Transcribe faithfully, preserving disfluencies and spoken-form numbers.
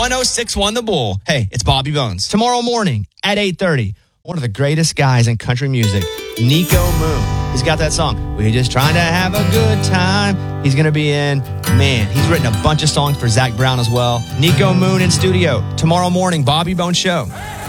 one oh six point one The Bull. Hey, it's Bobby Bones. Tomorrow morning at eight thirty, one of the greatest guys in country music, Nico Moon. He's got that song, We're Just Trying to Have a Good Time. He's going to be in. Man, he's written a bunch of songs for Zach Brown as well. Nico Moon in studio. Tomorrow morning, Bobby Bones Show.